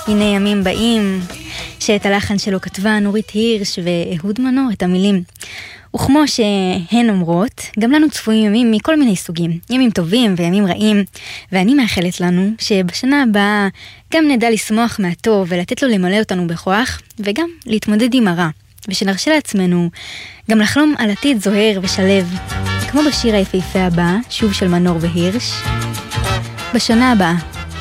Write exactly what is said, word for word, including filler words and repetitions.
הנה ימים באים, שאת הלחן שלו כתבה נורית הירש ואהוד מנור את המילים. וכמו שהן אומרות, גם לנו צפויים ימים מכל מיני סוגים, ימים טובים וימים רעים, ואני מאחלת לנו שבשנה הבאה גם נדע לשמוח מהטוב ולתת לו למלא אותנו בכוח, וגם להתמודד עם הרע, ושנרשה לעצמנו גם לחלום על עתיד זוהר ושלב, כמו בשיר היפהפה הבא, שוב של מנור והירש, בשנה הבאה.